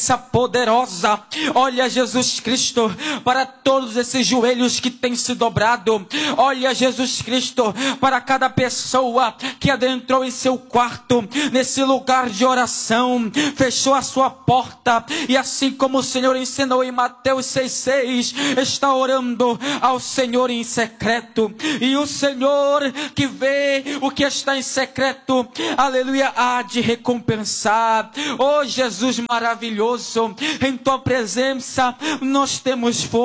poderosa. Olha, Jesus Cristo, para todos esses joelhos que têm se dobrado. Olha, Jesus Cristo, para cada pessoa que adentrou em seu quarto, nesse lugar de oração, fechou a sua porta, e assim como o Senhor ensinou em Mateus 6,6, está orando ao Senhor em secreto, e o Senhor que vê o que está em secreto, aleluia, há de recompensar. Oh, Jesus maravilhoso, em tua presença nós temos força.